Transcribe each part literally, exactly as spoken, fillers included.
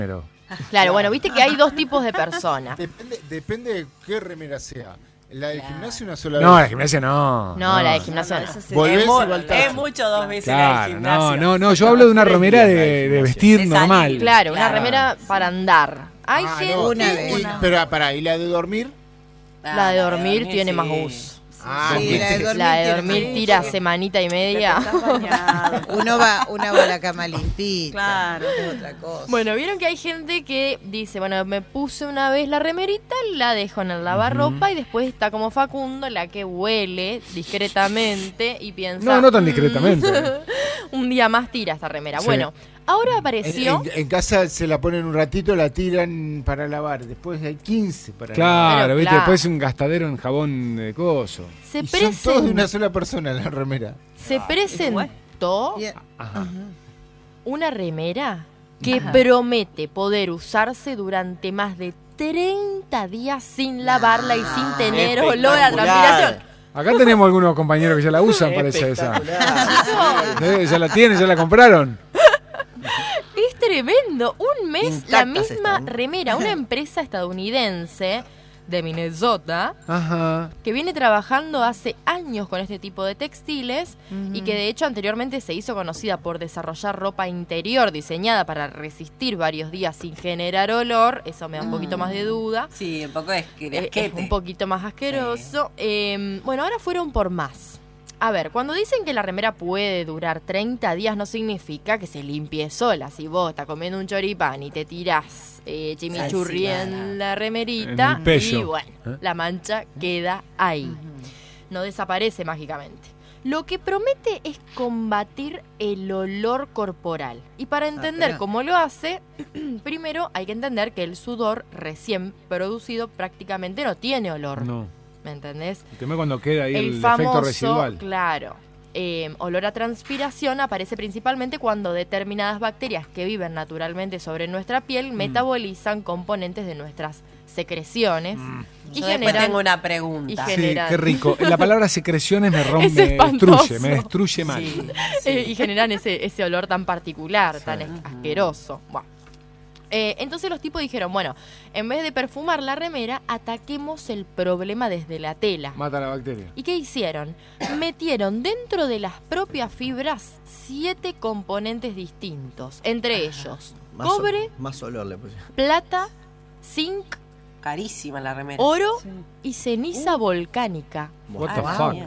Pero... Claro, bueno, viste que hay dos tipos de personas. Depende, depende de qué remera sea. La del claro. gimnasio una sola no, vez. La gimnasia no. No, no. la de gimnasio no. no. Volvés es, y voltás. Es mucho dos veces claro, la del gimnasio. No, no, no, yo hablo de una remera de, de vestir de normal. Claro, una remera para andar. Hay ah, gente... No, una y, vez. Y, pero pará, ¿y la de dormir? Ah, la de dormir, la de dormir tiene sí. más uso. Ah, sí, la de dormir, la de dormir tira semanita y media. Uno va, uno va a la cama limpita. Claro. Es otra cosa. Bueno, vieron que hay gente que dice, bueno, me puse una vez la remerita, la dejo en el lavarropa uh-huh. y después está como Facundo, la que huele discretamente y piensa... No, no tan discretamente. un día más tira esta remera. Sí. Bueno, ahora apareció... En, en, en casa se la ponen un ratito, la tiran para lavar. Después hay quince para claro, lavar. Claro, viste, claro. después un gastadero en jabón de coso. Se y present... son todos de una sola persona la remera. Se ah, presentó Ajá. una remera que Ajá. promete poder usarse durante más de treinta días sin lavarla y sin tener olor a transpiración. Acá tenemos algunos compañeros que ya la usan, parece esa. ¿Sí? ¿Ya la tienen? ¿Ya la compraron? Es tremendo. Un mes Intactas la misma están. remera. Una empresa estadounidense de Minnesota Ajá. que viene trabajando hace años con este tipo de textiles uh-huh. y que de hecho anteriormente se hizo conocida por desarrollar ropa interior diseñada para resistir varios días sin generar olor. Eso me da un uh-huh. poquito más de duda. Sí, un poco es, eh, es un poquito más asqueroso. Sí. Eh, bueno, ahora fueron por más. A ver, cuando dicen que la remera puede durar treinta días no significa que se limpie sola. Si vos estás comiendo un choripán y te tirás eh, chimichurri en la remerita y bueno, ¿Eh? la mancha queda ahí. Uh-huh. No desaparece mágicamente. Lo que promete es combatir el olor corporal. Y para entender ah, cómo lo hace, primero hay que entender que el sudor recién producido prácticamente no tiene olor. No. ¿Me entendés? El tema cuando queda ahí el, el famoso, efecto residual. Claro. Eh, olor a transpiración aparece principalmente cuando determinadas bacterias que viven naturalmente sobre nuestra piel mm. metabolizan componentes de nuestras secreciones. Mm. Y Yo generan, tengo una pregunta. Sí, qué rico. La palabra secreciones me rompe, me destruye, me destruye mal. Sí, sí. Eh, y generan ese, ese olor tan particular, sí. tan uh-huh. asqueroso. Bueno. Eh, entonces los tipos dijeron, bueno, en vez de perfumar la remera, ataquemos el problema desde la tela. Mata la bacteria. ¿Y qué hicieron? Metieron dentro de las propias fibras siete componentes distintos, entre ellos más cobre, o, más olor le puse. plata, zinc, carísima la remera, oro sí. y ceniza uh. volcánica. What ah, the wow. fuck?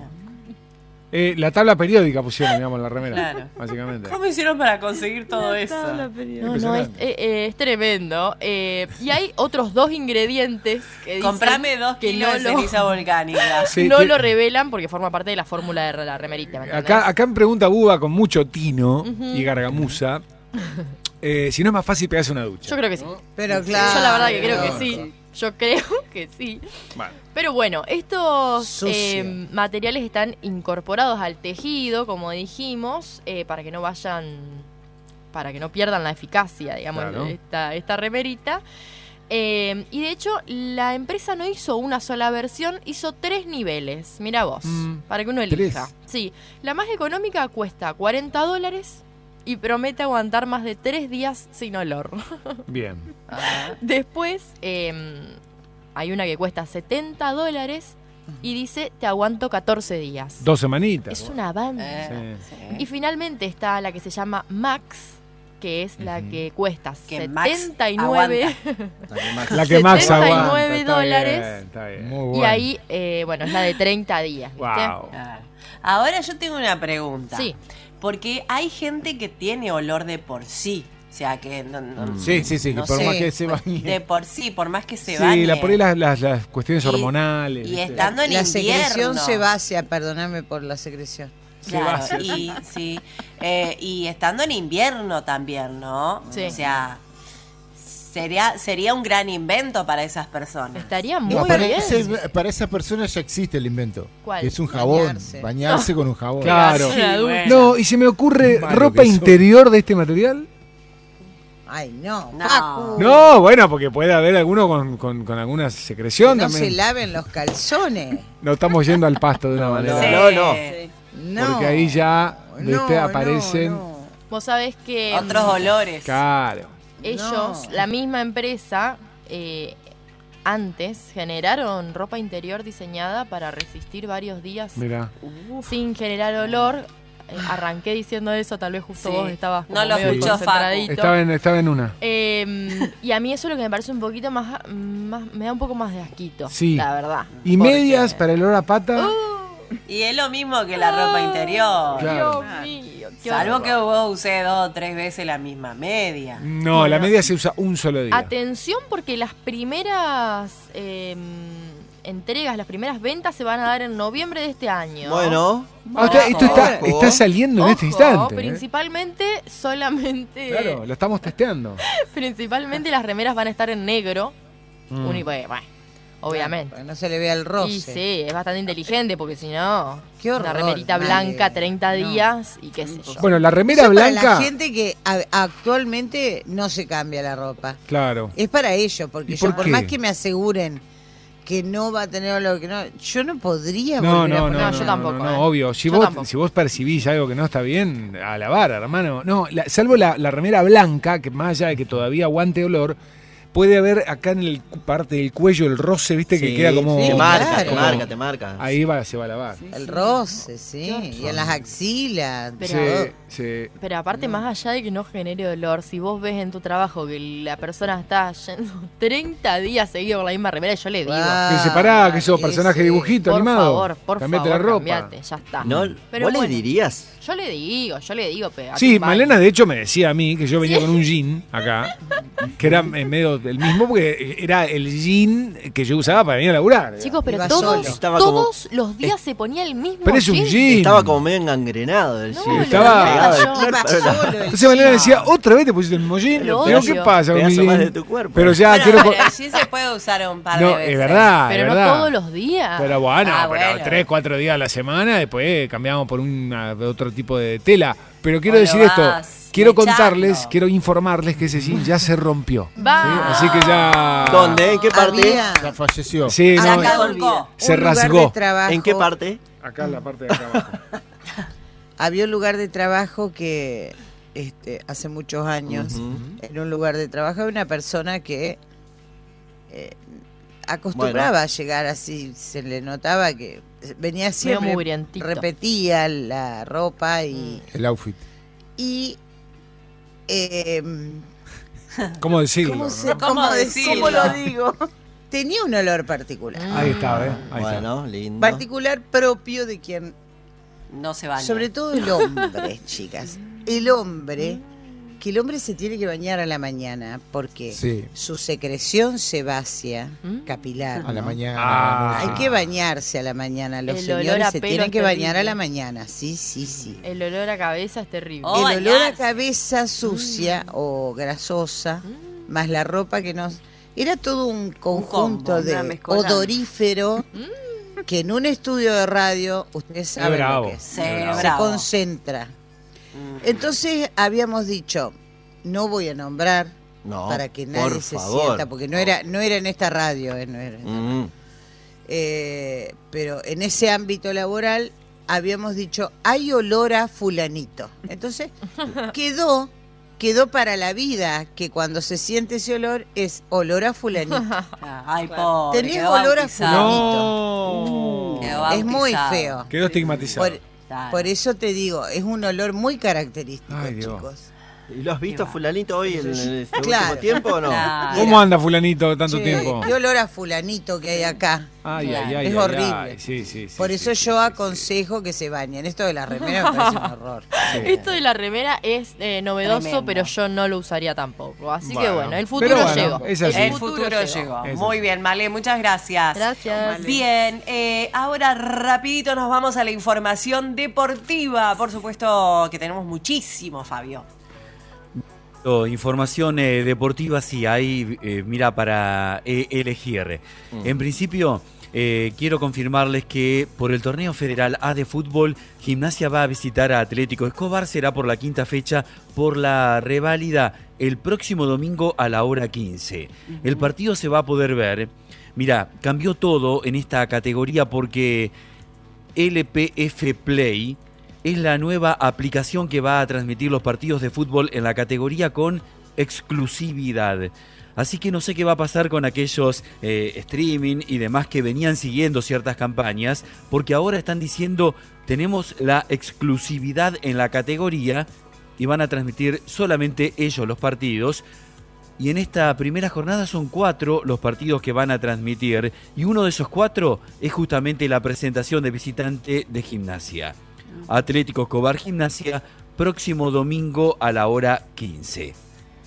Eh, la tabla periódica pusieron, digamos, en la remera. Claro. Básicamente. ¿Cómo hicieron para conseguir todo la eso? No, no, es, eh, es tremendo. Eh, y hay otros dos ingredientes que dicen Comprame dos que kilos no de lo, ceniza volcánica. Sí, no te... lo revelan porque forma parte de la fórmula de la remerita. ¿Me acá, acá me pregunta Buba con mucho tino uh-huh. y gargamusa. Eh, si no es más fácil pegarse una ducha. Yo creo que sí. Pero claro. Yo la verdad que creo que sí. Yo creo que sí. Vale. Pero bueno, estos eh, materiales están incorporados al tejido, como dijimos, eh, para que no vayan, para que no pierdan la eficacia, digamos, claro. esta, esta remerita. Eh, y de hecho, la empresa no hizo una sola versión, hizo tres niveles. Mira vos, mm, para que uno elija. ¿Tres? Sí, la más económica cuesta cuarenta dólares. Y promete aguantar más de tres días sin olor. Bien. Después eh, hay una que cuesta setenta dólares y dice te aguanto catorce días. Dos semanitas. Es una banda. Eh, sí. Y finalmente está la que se llama Max, que es uh-huh. la que cuesta que setenta y nueve la que Max aguanta. setenta y nueve dólares. Está bien, está bien. Muy bueno. Y ahí, eh, bueno, es la de treinta días. ¿viste? Wow. Ahora yo tengo una pregunta. Sí. Porque hay gente que tiene olor de por sí. O sea, que... No, no, sí, sí, sí, no que por sé, más que se bañe. De por sí, por más que se sí, bañe. Sí, la, por ahí las, las, las cuestiones y, hormonales. Y estando en la invierno. La secreción sebácea, perdóname por la secreción. Claro, y, sí, eh, y estando en invierno también, ¿no? Sí. O sea... Sería, sería un gran invento para esas personas. Estaría muy no, para bien. Ese, para esa persona ya existe el invento. ¿Cuál? Que es un jabón. Bañarse, bañarse no. con un jabón. Claro. Sí, bueno. No, y se me ocurre Malo ropa interior de este material. Ay, no. No. Pacu. No, bueno, porque puede haber alguno con, con, con alguna secreción no también. se laven los calzones. No estamos yendo al pasto de una manera. Sí. No, no. No. Porque ahí ya no, ¿viste? aparecen. no, no. Vos sabés que... Otros olores. Claro. ellos, No. la misma empresa, eh, antes generaron ropa interior diseñada para resistir varios días Mirá. sin generar olor. Eh, arranqué diciendo eso, tal vez justo Sí. vos estabas como No lo medio escuchó, concentradito. Estaba en, estaba en una. Eh, y a mí eso es lo que me parece un poquito más, más me da un poco más de asquito, Sí. la verdad. Y Porque- medias para el olor a pata. Y es lo mismo que la ropa interior. Claro. Dios mío, qué Salvo horror. que vos usé dos o tres veces la misma media. No, Bueno. la media se usa un solo día. Atención porque las primeras eh, entregas, las primeras ventas se van a dar en noviembre de este año. Bueno, Ah, usted- esto está, Ojo. está saliendo en este Ojo, instante. ¿eh? principalmente solamente Claro, lo estamos testeando. principalmente las remeras van a estar en negro. Mm. Uni- bueno, bueno, obviamente. Para que no se le vea el roce. Y sí, es bastante inteligente porque si no, Qué horror, una remerita Male. blanca, treinta No. días y qué sé yo. Bueno, la remera Eso para blanca. la gente que a- actualmente no se cambia la ropa. Claro. Es para ellos, porque ¿Y yo, por por qué? más que me aseguren que no va a tener olor, que no, yo no podría No, volver a no, no, poner- no, yo no, tampoco, no, eh. obvio. Si Yo vos, tampoco. si vos percibís algo que no está bien, a lavar, hermano. No, la- salvo la, la remera blanca, que más allá de que todavía aguante olor, puede haber acá en el cu- parte del cuello el roce, viste, que sí, queda como. Te Sí, marca, claro. te marca, te marca. Ahí va, se va a lavar. El roce, sí, y en las axilas. Pero- todo. Sí, sí. Pero aparte, más allá de que no genere dolor, si vos ves en tu trabajo que la persona está yendo treinta días seguido con la misma remera, yo le digo, Ah, Que se pará, que sos ese- personaje de dibujito por animado. favor, por Cambiate favor, la ropa. cambiate, ya está. ¿No? Pero ¿Vos bueno, le dirías? Yo le digo, yo le digo, pero Sí, Malena de hecho me decía a mí que yo venía con un jean acá, que era en medio del mismo, porque era el jean que yo usaba para venir a laburar. Chicos, pero Iba todos, solo. Estaba todos los días se ponía el mismo Pero es un jean. jean. Estaba como medio engangrenado el No, jean. lo Estaba- odiaba Pegado yo. al Iba cuerpo. solo el Entonces Malena chico. decía, ¿otra vez te pusiste el mismo jean? Lo Digo, odio. ¿qué pasa con mi Pedazo más jean? de tu cuerpo. Pero ya Bueno, quiero... pero el jean se puede usar un par de No, veces. es verdad, Pero es no verdad. todos los días. Pero bueno, Ah, pero bueno. tres, cuatro días a la semana, después cambiamos por una, otro tipo de tela. Pero quiero O lo decir esto, vas quiero mechando. contarles, quiero informarles que ese jean ya se rompió. Va. ¿sí? Así que ya... ¿Dónde? ¿En qué parte? Había Ya falleció. Sí, Acá no, Ya volvía. caducó. se un lugar rasgó. de trabajo- ¿En qué parte? acá en la parte de acá abajo. Había un lugar de trabajo que este, hace muchos años, Ujú. en un lugar de trabajo había una persona que eh, acostumbraba a llegar así, se le notaba que venía siempre, mugrientito. repetía la ropa y, El outfit. y eh, ¿Cómo decirlo? ¿cómo, no? se- ¿Cómo cómo decirlo? cómo lo digo? Tenía un olor particular, Ahí está, ¿eh? Ahí está. Bueno, lindo. particular propio de quien, No se baña. sobre todo el hombre, chicas, el hombre, que el hombre se tiene que bañar a la mañana porque Sí. su secreción sebácea ¿Mm? capilar, A la ¿no? mañana. Ah. a la noche. Hay que bañarse a la mañana, los El olor señores a se pelo tienen es que bañar a terrible. la mañana, sí, sí, sí. El olor a cabeza es terrible. Oh, el olor a bañarse. cabeza sucia o grasosa, más la ropa que nos... Era todo un conjunto combo, de una mezcolanza. odorífero que en un estudio de radio, ustedes saben bravo. lo que es, Sí, Es bravo. se bravo. concentra. Mm. Entonces habíamos dicho, no voy a nombrar No, para que por nadie se favor. sienta, porque no era, no era en esta radio, eh, no era en esta radio. Mm. Eh, pero en ese ámbito laboral habíamos dicho, hay olor a fulanito. Entonces quedó, quedó para la vida que cuando se siente ese olor es olor a fulanito. Ah, Ay, pobre. Tenés quedó olor a bautizado. No. Quedó Es muy bautizado. feo. Quedó estigmatizado. Por, Dale. por eso te digo, es un olor muy característico, Ay, Dios. chicos. ¿Y lo has visto Qué va. fulanito hoy en este Claro. último tiempo o no? Claro. ¿Cómo anda fulanito tanto Che, tiempo? qué olor a fulanito que hay acá. Ay, Claro. ay, ay, Es ay, horrible. ay. Sí, sí, sí, Por sí, eso sí, yo sí, sí. aconsejo que se bañen. Esto de la remera me parece un horror. Sí. Esto de la remera es eh, novedoso, Tremendo. pero yo no lo usaría tampoco. Así que Bueno, bueno, el futuro pero bueno, llegó. es así. El futuro llegó. Eso Muy sí. bien, Male, muchas gracias. Gracias. Bien, eh, ahora rapidito nos vamos a la información deportiva. Por supuesto que tenemos muchísimo, Fabio. Oh, información eh, deportiva, sí, hay, eh, mira, para eh, elegir. En principio, eh, quiero confirmarles que por el torneo federal A de fútbol, Gimnasia va a visitar a Atlético Escobar, será por la quinta fecha, por la reválida el próximo domingo a la hora quince. El partido se va a poder ver. Mira, cambió todo en esta categoría porque L P F Play es la nueva aplicación que va a transmitir los partidos de fútbol en la categoría con exclusividad. Así que no sé qué va a pasar con aquellos eh, streaming y demás que venían siguiendo ciertas campañas, porque ahora están diciendo tenemos la exclusividad en la categoría y van a transmitir solamente ellos los partidos. Y en esta primera jornada son cuatro los partidos que van a transmitir y uno de esos cuatro es justamente la presentación de visitante de Gimnasia. Atlético Escobar Gimnasia, próximo domingo a la hora quince.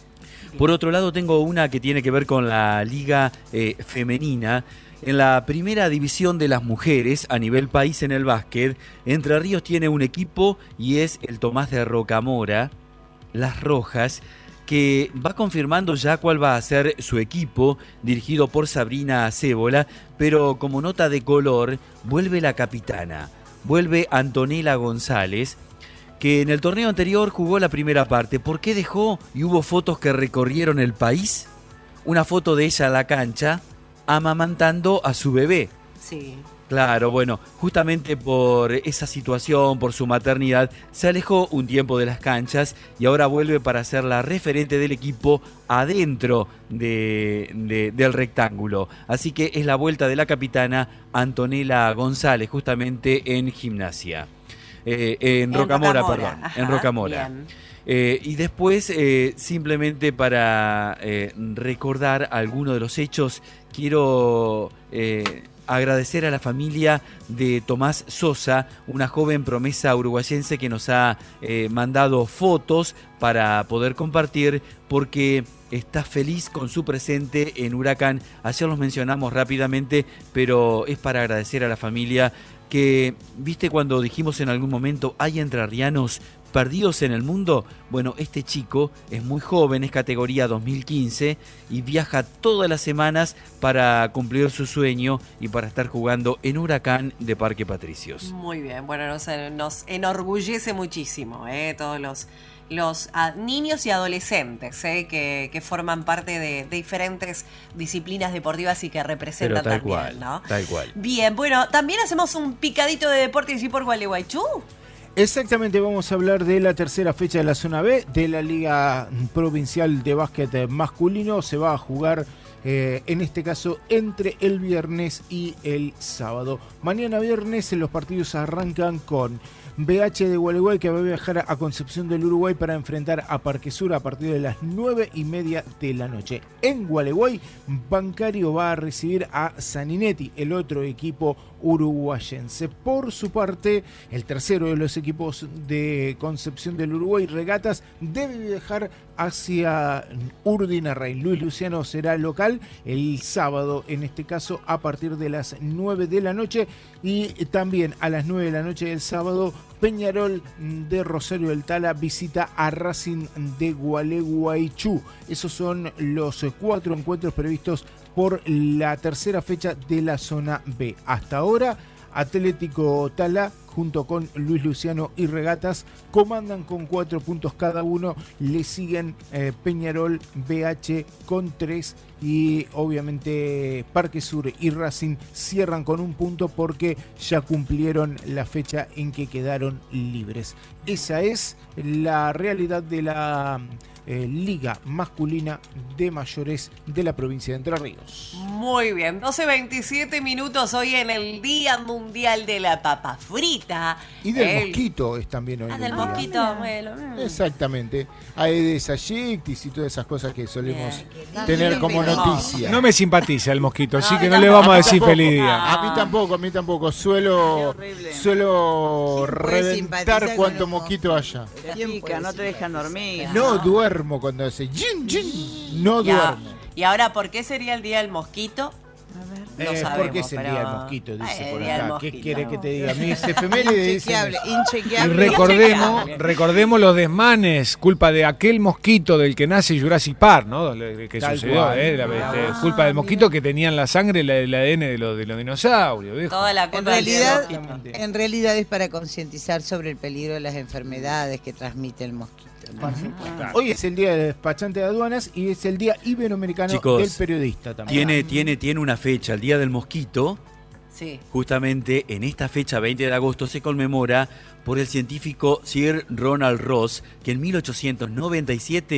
Por otro lado, tengo una que tiene que ver con la liga eh, femenina. En la primera división de las mujeres a nivel país en el básquet, Entre Ríos tiene un equipo y es el Tomás de Rocamora, Las Rojas, que va confirmando ya cuál va a ser su equipo, dirigido por Sabrina Cébola, pero como nota de color, vuelve la capitana, vuelve Antonella González, que en el torneo anterior jugó la primera parte. ¿Por qué dejó? Y hubo fotos que recorrieron el país. Una foto de ella a la cancha, amamantando a su bebé. Sí. Claro, bueno, justamente por esa situación, por su maternidad, se alejó un tiempo de las canchas y ahora vuelve para ser la referente del equipo adentro de, de, del rectángulo. Así que es la vuelta de la capitana Antonella González, justamente en Gimnasia. Eh, en, en Rocamora, Rocamora, perdón, ajá, en Rocamora. Eh, y después, eh, simplemente para eh, recordar algunos de los hechos, quiero eh, agradecer a la familia de Tomás Sosa, una joven promesa uruguayense que nos ha eh, mandado fotos para poder compartir, porque está feliz con su presente en Huracán. Ayer los mencionamos rápidamente, pero es para agradecer a la familia que, viste, cuando dijimos en algún momento, hay entrerrianos perdidos en el mundo. Bueno, este chico es muy joven, es categoría dos mil quince y viaja todas las semanas para cumplir su sueño y para estar jugando en Huracán de Parque Patricios. Muy bien, bueno, nos, nos enorgullece muchísimo, ¿eh? Todos los, los a, niños y adolescentes ¿eh? que, que forman parte de, de diferentes disciplinas deportivas y que representan Pero tal también, cual, ¿no? Tal cual. Bien, bueno, también hacemos un picadito de deportes y por Gualeguaychú. Exactamente, vamos a hablar de la tercera fecha de la zona B de la Liga Provincial de Básquet Masculino. Se va a jugar, eh, en este caso, entre el viernes y el sábado. Mañana viernes los partidos arrancan con B H de Gualeguay, que va a viajar a Concepción del Uruguay para enfrentar a Parque Sur a partir de las nueve y media de la noche. En Gualeguay, Bancario va a recibir a Saninetti, el otro equipo uruguayense. Por su parte, el tercero de los equipos de Concepción del Uruguay, Regatas, debe viajar hacia Urdinarray. Luis Luciano será local el sábado, en este caso a partir de las nueve de la noche, y también a las nueve de la noche del sábado Peñarol de Rosario del Tala visita a Racing de Gualeguaychú. Esos son los cuatro encuentros previstos por la tercera fecha de la zona B. Hasta ahora, Atlético Tala junto con Luis Luciano y Regatas comandan con cuatro puntos cada uno. Le siguen eh, Peñarol, B H con tres y obviamente Parque Sur y Racing cierran con un punto porque ya cumplieron la fecha en que quedaron libres. Esa es la realidad de la eh, Liga Masculina de Mayores de la provincia de Entre Ríos. Muy bien, doce veintisiete minutos hoy en el Día Mundial de la Papa Frita. Y del el... mosquito es también hoy. Ah, en del el día. mosquito, bueno. Mm. Exactamente. Hay desayictis y todas esas cosas que solemos Bien, tener bien, como bien. noticia. No me simpatiza el mosquito, así No, que no no, le vamos a a mí decir tampoco. feliz día. A mí tampoco, a mí tampoco. Suelo, Qué horrible. suelo ¿Quién puede reventar simpatizar cuanto con los mosquito haya. Te ¿Quién pica, puede no te dejan simpatizar? dormir. No duermo cuando hace yin, yin. No Y, a- duermo. y ahora, ¿por qué sería el Día del Mosquito? No Eh, sabemos, porque es el pero- día del mosquito, dice Eh, por Día del acá. ¿Qué Mosquito. quiere que te diga? Mis efemérides dicen Inchequeable, eso. Y inchequeable. recordemos, Inchequeable. recordemos los desmanes, culpa de aquel mosquito del que nace Jurassic Park, ¿no? Le- Que Tal sucedió, cual. ¿eh? La- Ah, este, culpa del mira. mosquito que tenían la sangre, la- el A D N de los, de los dinosaurios, viejo. Toda la En culpa del Día del realidad, Mosquito. Exactamente. en realidad es para concientizar sobre el peligro de las enfermedades que transmite el mosquito, ¿no? Hoy es el día del despachante de aduanas y es el día iberoamericano Chicos, del periodista también. Tiene, tiene, tiene una fecha, el Día del Mosquito. Sí. Justamente en esta fecha, veinte de agosto, se conmemora por el científico Sir Ronald Ross, que en mil ochocientos noventa y siete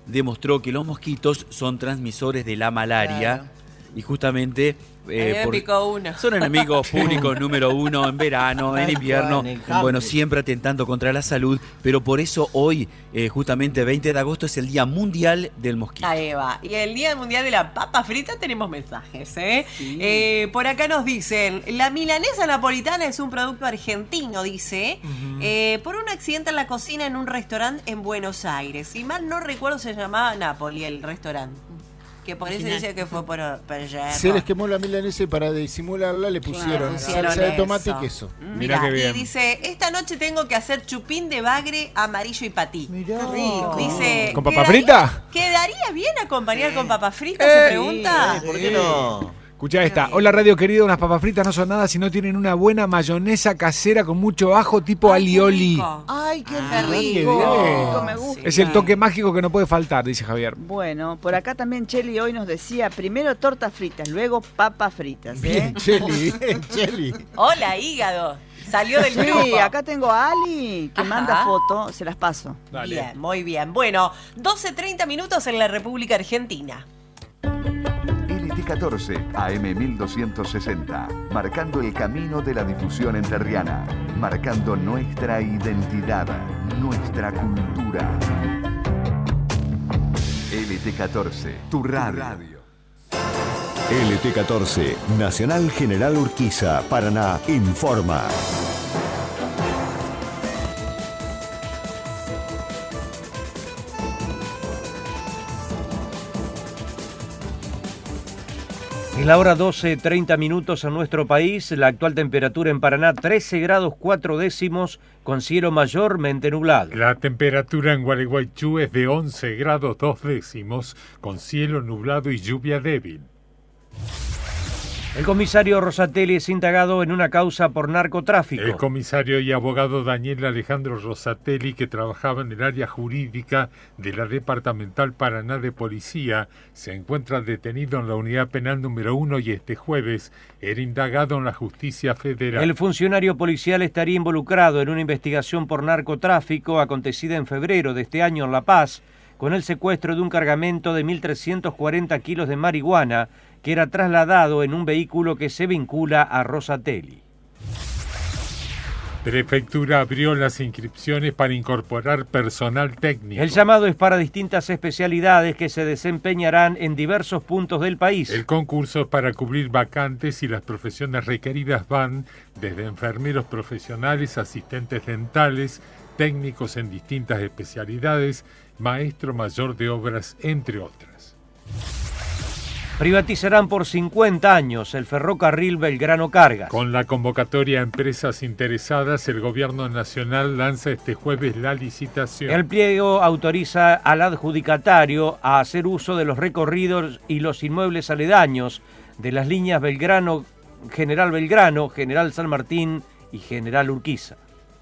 demostró que los mosquitos son transmisores de la malaria. Claro. Y justamente eh, me por- picó uno. son enemigos públicos número uno en verano, en Tal invierno, cual, en el campo. bueno, siempre atentando contra la salud, pero por eso hoy, eh, justamente veinte de agosto, es el Día Mundial del Mosquito. Ahí va. Y el Día Mundial de la Papa Frita tenemos mensajes, ¿eh? Eh, por acá nos dicen, la milanesa napolitana es un producto argentino, dice, eh, por un accidente en la cocina en un restaurante en Buenos Aires. Si mal no recuerdo, se llamaba Napoli el restaurante. Que por eso dice que fue por, por allá. Se les quemó la milanesa y para disimularla le pusieron Pusieron salsa de tomate eso. y queso. Mirá qué bien. Y dice, esta noche tengo que hacer chupín de bagre, amarillo y patí. Mirá. Qué rico. Dice, ¿Con papa ¿quedaría- frita? ¿Quedaría bien acompañar con papa frita? Eh, Se pregunta. Sí, ¿por qué no? Escuchá esta. Hola Radio querido, unas papas fritas no son nada si no tienen una buena mayonesa casera con mucho ajo tipo Ay, qué alioli. rico. Ay, qué Qué rico. rico. bien. Rico, me gusta. Es el toque mágico que no puede faltar, dice Javier. Bueno, por acá también Cheli hoy nos decía, primero tortas fritas, luego papas fritas. ¿eh? Bien, Cheli, bien, Cheli. Hola, hígado. Salió del Sí, grupo. acá tengo a Ali que Ajá. manda foto, se las paso. Dale. Bien, muy bien. Bueno, doce treinta minutos en la República Argentina. L T catorce A M mil doscientos sesenta, marcando el camino de la difusión entrerriana, marcando nuestra identidad, nuestra cultura. L T catorce, tu radio. L T catorce, Nacional General Urquiza, Paraná, informa. Es la hora doce, treinta minutos en nuestro país. La actual temperatura en Paraná, trece grados cuatro décimos, con cielo mayormente nublado. La temperatura en Gualeguaychú es de once grados dos décimos, con cielo nublado y lluvia débil. El comisario Rosatelli es indagado en una causa por narcotráfico. El comisario y abogado Daniel Alejandro Rosatelli, que trabajaba en el área jurídica de la Departamental Paraná de Policía, se encuentra detenido en la unidad penal número uno y este jueves era indagado en la justicia federal. El funcionario policial estaría involucrado en una investigación por narcotráfico acontecida en febrero de este año en La Paz, con el secuestro de un cargamento de mil trescientos cuarenta kilos de marihuana que era trasladado en un vehículo que se vincula a Rosatelli. Prefectura abrió las inscripciones para incorporar personal técnico. El llamado es para distintas especialidades que se desempeñarán en diversos puntos del país. El concurso es para cubrir vacantes y las profesiones requeridas van desde enfermeros profesionales, asistentes dentales, técnicos en distintas especialidades, maestro mayor de obras, entre otras. Privatizarán por cincuenta años el ferrocarril Belgrano Cargas. Con la convocatoria a empresas interesadas, el Gobierno Nacional lanza este jueves la licitación. El pliego autoriza al adjudicatario a hacer uso de los recorridos y los inmuebles aledaños de las líneas Belgrano, General Belgrano, General San Martín y General Urquiza.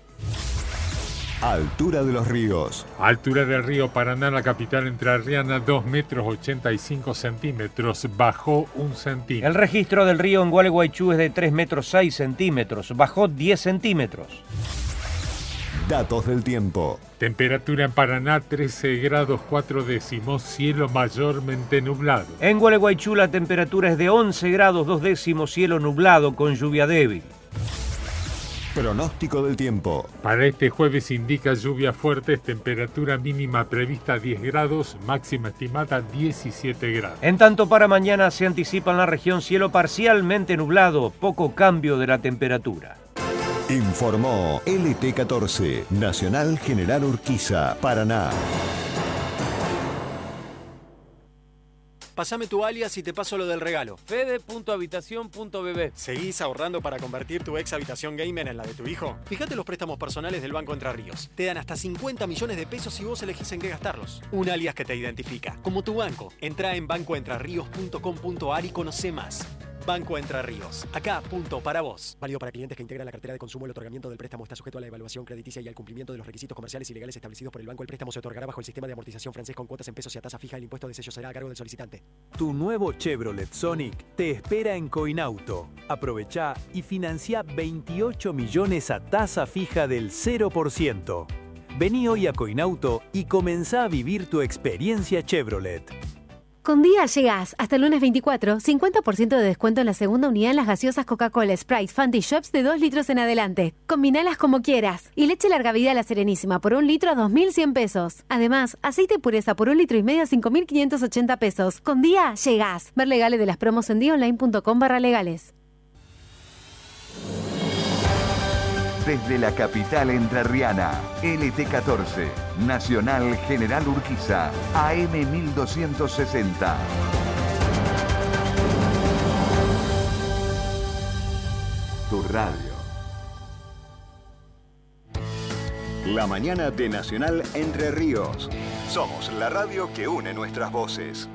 Altura de los ríos. Altura del río Paraná, la capital entrerriana, dos metros ochenta y cinco centímetros, bajó un centímetro. El registro del río en Gualeguaychú es de tres metros seis centímetros, bajó diez centímetros. Datos del tiempo. Temperatura en Paraná, trece grados cuatro décimos, cielo mayormente nublado. En Gualeguaychú la temperatura es de once grados dos décimos, cielo nublado con lluvia débil. Pronóstico del tiempo. Para este jueves indica lluvias fuertes, temperatura mínima prevista diez grados, máxima estimada diecisiete grados. En tanto, para mañana se anticipa en la región cielo parcialmente nublado, poco cambio de la temperatura. Informó L T catorce, Nacional General Urquiza, Paraná. Pásame tu alias y te paso lo del regalo. Fede punto habitación punto b b. ¿Seguís ahorrando para convertir tu ex habitación gamer en la de tu hijo? Fíjate los préstamos personales del Banco Entre Ríos. Te dan hasta cincuenta millones de pesos si vos elegís en qué gastarlos. Un alias que te identifica. Como tu banco. Entrá en banco entre ríos punto com punto a r y conocé más. Banco Entre Ríos. Acá, punto para vos. Válido para clientes que integran la cartera de consumo. El otorgamiento del préstamo está sujeto a la evaluación crediticia y al cumplimiento de los requisitos comerciales y legales establecidos por el banco. El préstamo se otorgará bajo el sistema de amortización francés con cuotas en pesos y a tasa fija. El impuesto de sello será a cargo del solicitante. Tu nuevo Chevrolet Sonic te espera en Coinauto. Aprovechá y financia veintiocho millones a tasa fija del cero por ciento. Vení hoy a Coinauto y comenzá a vivir tu experiencia Chevrolet. Con Día llegás hasta el lunes veinticuatro, cincuenta por ciento de descuento en la segunda unidad en las gaseosas Coca-Cola, Sprite, Fanta y Shops de dos litros en adelante. Combinalas como quieras. Y leche larga vida a La Serenísima por un litro a dos mil cien pesos. Además, aceite pureza por un litro y medio a cinco mil quinientos ochenta pesos. Con Día llegás. Ver legales de las promos en día online punto com barra legales. Desde la capital entrerriana, L T catorce, Nacional General Urquiza, A M mil doscientos sesenta. Tu radio. La mañana de Nacional Entre Ríos. Somos la radio que une nuestras voces.